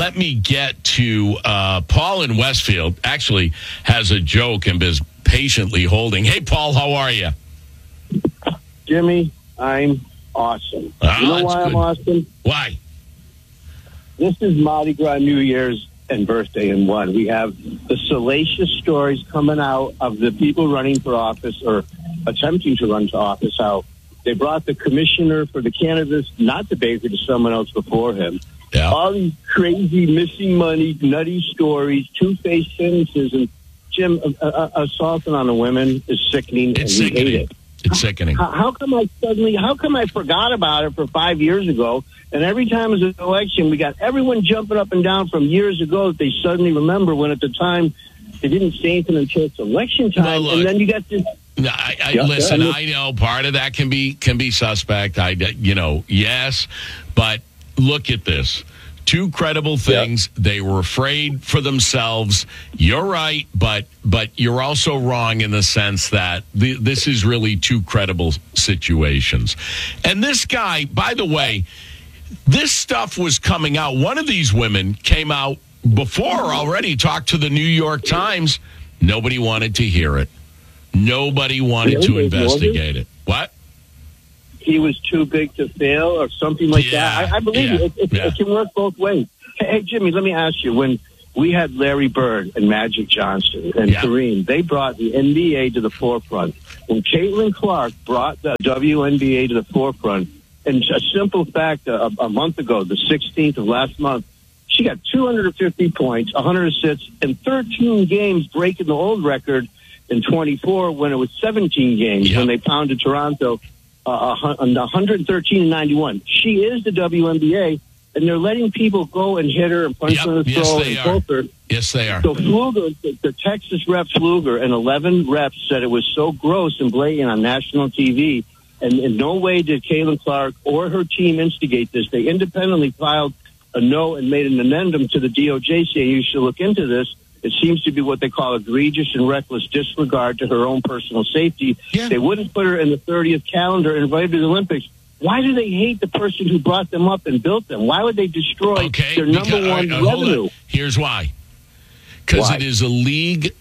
let me get to Paul in Westfield. Actually, has a joke and is patiently holding. Hey, Paul, how are you? Jimmy, I'm awesome. You know why I'm awesome? Why? This is Mardi Gras, New Year's, and birthday in one. We have the salacious stories coming out of the people running for office or attempting to run to office, how they brought the commissioner for the cannabis, not to Baker, to someone else before him. Yeah. All these crazy missing money, nutty stories, two-faced sentences. And, Jim, assaulting on a woman is sickening. It's and we sickening. hate it. It's sickening. How come I forgot about it for 5 years ago? And every time there's an election, we got everyone jumping up and down from years ago that they suddenly remember when at the time they didn't say anything until it's election time. Well, look, and then you got this. Listen, I know part of that can be suspect. Yes, but look at this. Two credible things. Yeah. They were afraid for themselves. You're right, but you're also wrong in the sense that this is really two credible situations. And this guy, by the way, this stuff was coming out. One of these women came out before already, talked to the New York Times. Nobody wanted to hear it. Nobody wanted to investigate it. What? He was too big to fail or something like that. I believe it can work both ways. Hey, Jimmy, let me ask you. When we had Larry Bird and Magic Johnson and Kareem, they brought the NBA to the forefront. When Caitlin Clark brought the WNBA to the forefront, and a simple fact, a month ago, the 16th of last month, she got 250 points, 100 assists, and 13 games, breaking the old record in 24 when it was 17 games when they pounded Toronto 113-91. She is the WNBA, and they're letting people go and hit her and punch her in the throat and poke her. Yes, they are. So Pfluger, the Texas rep Pfluger, and 11 reps said it was so gross and blatant on national TV, and in no way did Caitlin Clark or her team instigate this. They independently filed a note and made an addendum to the DOJ saying you should look into this. It seems to be what they call egregious and reckless disregard to her own personal safety. Yeah. They wouldn't put her in the 30th calendar and invite her to the Olympics. Why do they hate the person who brought them up and built them? Why would they destroy their number one revenue? Here's why. Because it is a league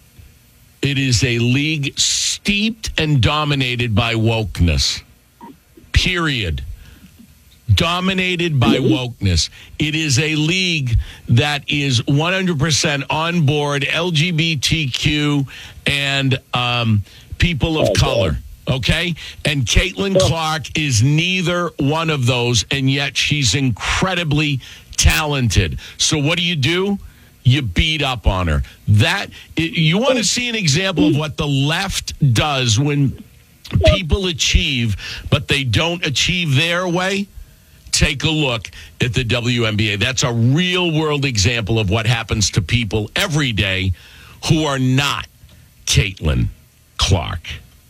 steeped and dominated by wokeness. Period. Dominated by wokeness. It is a league that is 100% on board LGBTQ and people of color. Okay? And Caitlin Clark is neither one of those, and yet she's incredibly talented. So what do? You beat up on her. You want to see an example of what the left does when people achieve, but they don't achieve their way? Take a look at the WNBA. That's a real-world example of what happens to people every day who are not Caitlin Clark.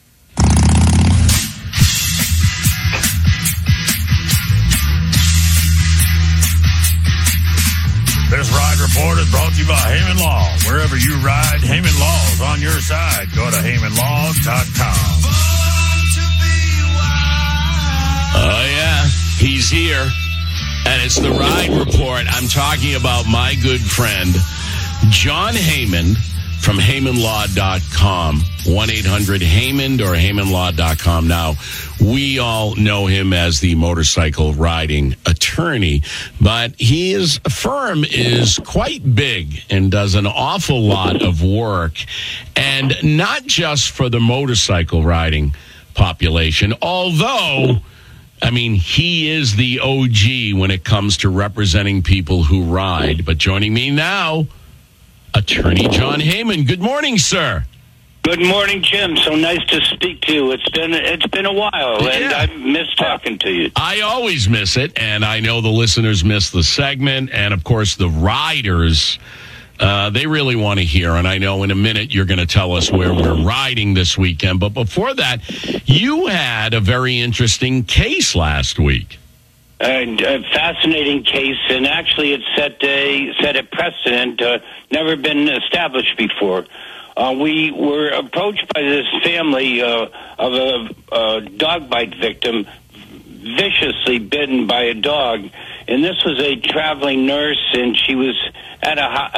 This Ride Report is brought to you by Heyman Law. Wherever you ride, Heyman Law is on your side. Go to HeymanLaw.com. Oh, yeah. He's here, and it's the Ride Report. I'm talking about my good friend, Jon Heyman from HeymanLaw.com, 1-800-HEYMAN or HeymanLaw.com. Now, we all know him as the motorcycle riding attorney, but his firm is quite big and does an awful lot of work, and not just for the motorcycle riding population, although he is the OG when it comes to representing people who ride. But joining me now, Attorney Jon Heyman. Good morning, sir. Good morning, Jim. So nice to speak to you. It's been a while, and I miss talking to you. I always miss it, and I know the listeners miss the segment, and of course the riders. They really want to hear, and I know in a minute you're going to tell us where we're riding this weekend. But before that, you had a very interesting case last week. A fascinating case, and actually it set a precedent never been established before. We were approached by this family of a dog bite victim, viciously bitten by a dog and this was a traveling nurse, and she was at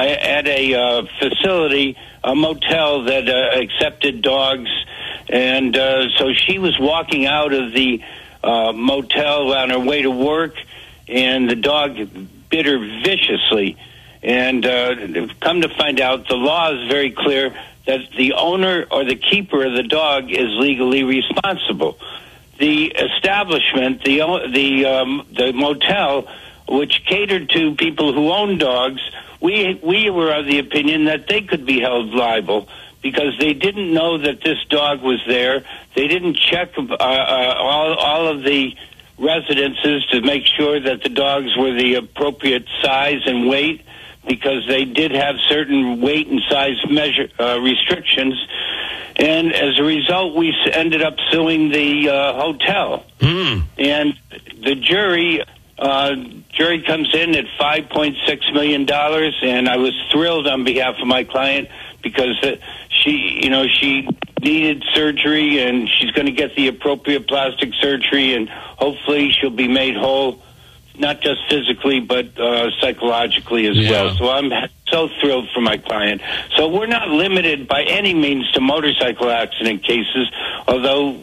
a facility, a motel that accepted dogs, and so she was walking out of the motel on her way to work, and the dog bit her viciously. And come to find out, the law is very clear that the owner or the keeper of the dog is legally responsible. The establishment, the motel, which catered to people who own dogs, we were of the opinion that they could be held liable because they didn't know that this dog was there. They didn't check all of the residences to make sure that the dogs were the appropriate size and weight, because they did have certain weight and size restrictions. And as a result, we ended up suing the hotel. And the jury comes in at $5.6 million, and I was thrilled on behalf of my client because she needed surgery, and she's going to get the appropriate plastic surgery, and hopefully she'll be made whole, not just physically, but psychologically as well. So I'm so thrilled for my client. So we're not limited by any means to motorcycle accident cases, although,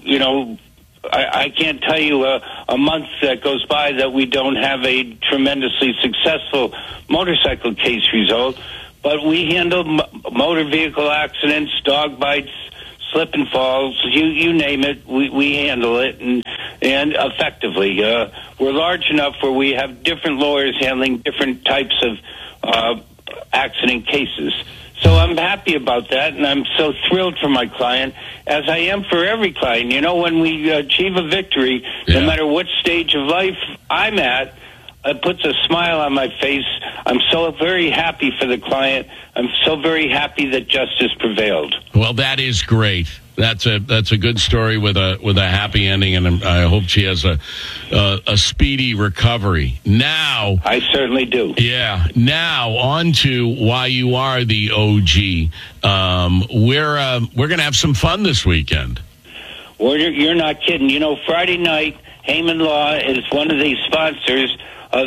I can't tell you a month that goes by that we don't have a tremendously successful motorcycle case result. But we handle motor vehicle accidents, dog bites, slip and falls, you name it, we handle it, and effectively. We're large enough where we have different lawyers handling different types of accident cases. So I'm happy about that, and I'm so thrilled for my client, as I am for every client. When we achieve a victory, no matter what stage of life I'm at, it puts a smile on my face. I'm so very happy for the client. I'm so very happy that justice prevailed. Well, that is great. That's a good story with a happy ending, and I hope she has a speedy recovery. Now, I certainly do. Yeah. Now on to why you are the OG. We're going to have some fun this weekend. Well, you're not kidding. Friday night, Heyman Law is one of the sponsors of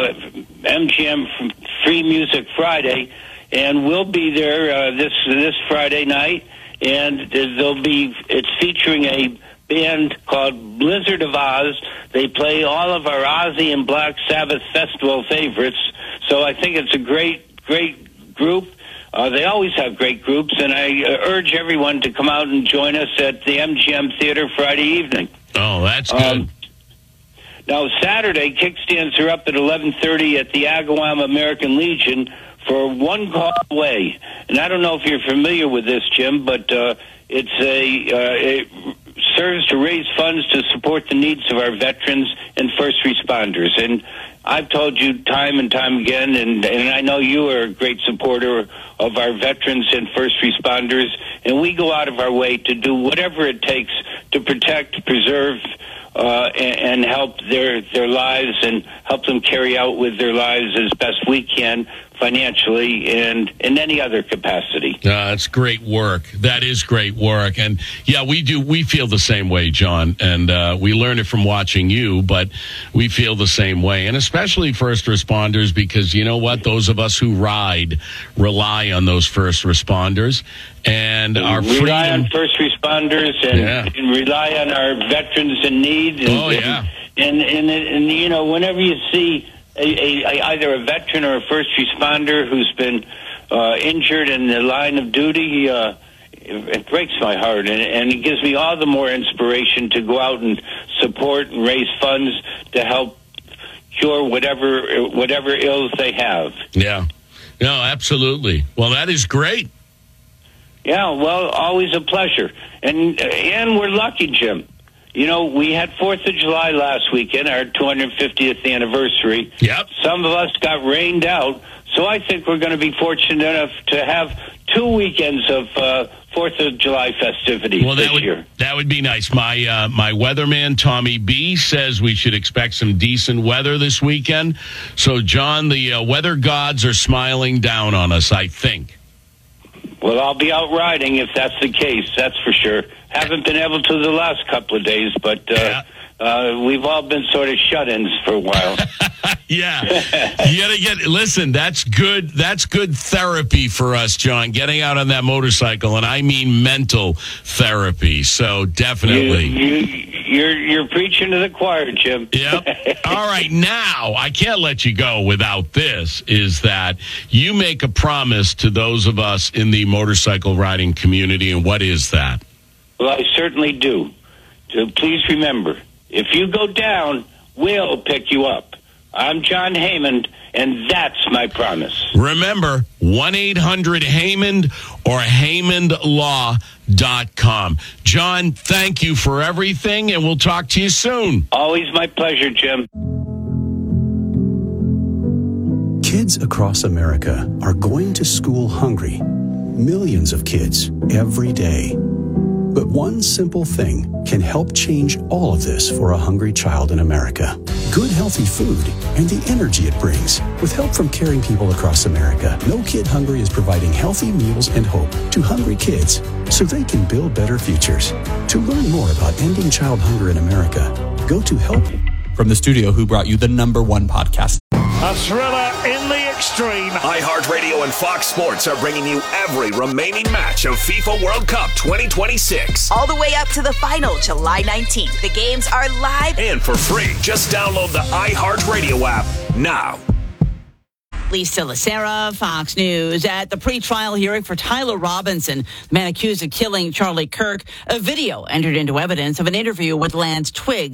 MGM Free Music Friday, and we'll be there this Friday night, and it's featuring a band called Blizzard of Oz. They play all of our Ozzy and Black Sabbath festival favorites, so I think it's a great group. They always have great groups, and I urge everyone to come out and join us at the MGM Theater Friday evening. Oh, that's good. Now, Saturday, kickstands are up at 11:30 at the Agawam American Legion for One Call Away. And I don't know if you're familiar with this, Jim, but it serves to raise funds to support the needs of our veterans and first responders. And I've told you time and time again, and I know you are a great supporter of our veterans and first responders, and we go out of our way to do whatever it takes to protect, preserve, and help their lives and help them carry out with their lives as best we can financially and in any other capacity. That's great work. That is great work. And we feel the same way, John, and we learned it from watching you, but we feel the same way, and especially first responders, because you know what? Those of us who ride rely on those first responders, and our freedom. Rely on first responders and rely on our veterans in need. And, and whenever you see either a veteran or a first responder who's been injured in the line of duty, it breaks my heart, and it gives me all the more inspiration to go out and support and raise funds to help cure whatever ills they have. Yeah. No, absolutely. Well, that is great. Yeah, well, always a pleasure. And we're lucky, Jim. We had 4th of July last weekend, our 250th anniversary. Yep. Some of us got rained out, so I think we're going to be fortunate enough to have 2 weekends of 4th of July festivities this year. That would be nice. My weatherman, Tommy B., says we should expect some decent weather this weekend. So, John, the weather gods are smiling down on us, I think. Well, I'll be out riding if that's the case, that's for sure. Haven't been able to the last couple of days, but we've all been sort of shut-ins for a while. Yeah. You got to listen, that's good therapy for us, John, getting out on that motorcycle. And I mean mental therapy. So definitely. You're preaching to the choir, Jim. Yep. All right. Now, I can't let you go without this, is that you make a promise to those of us in the motorcycle riding community. And what is that? Well, I certainly do. So please remember, if you go down, we'll pick you up. I'm John Haymond, and that's my promise. Remember, 1-800-HAYMOND or HaymondLaw.com. John, thank you for everything, and we'll talk to you soon. Always my pleasure, Jim. Kids across America are going to school hungry. Millions of kids every day. But one simple thing can help change all of this for a hungry child in America. Good, healthy food and the energy it brings. With help from caring people across America, No Kid Hungry is providing healthy meals and hope to hungry kids so they can build better futures. To learn more about ending child hunger in America, go to help. From the studio who brought you the #1 podcast. A thriller in the extreme. iHeartRadio and Fox Sports are bringing you every remaining match of FIFA World Cup 2026. All the way up to the final, July 19th. The games are live and for free. Just download the iHeartRadio app now. Lisa Lacera, Fox News. At the pretrial hearing for Tyler Robinson, the man accused of killing Charlie Kirk, a video entered into evidence of an interview with Lance Twiggs.